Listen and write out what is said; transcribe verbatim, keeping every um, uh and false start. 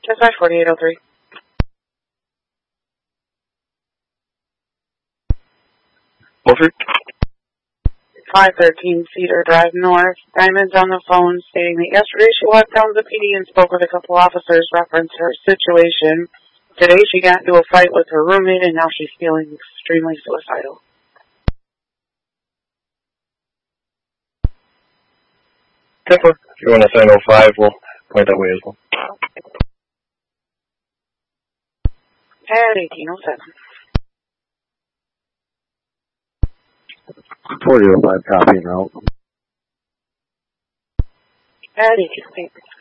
Dispatch forty-eight oh three. Wilford? five thirteen Cedar Drive North. Diamond's on the phone stating that yesterday she walked down to the P D and spoke with a couple officers reference her situation. Today she got into a fight with her roommate and now she's feeling extremely suicidal. Temper. If you want to sign oh five, we'll point that way as well. At eighteen oh seven. forty oh five copy and route. At eighteen oh eight.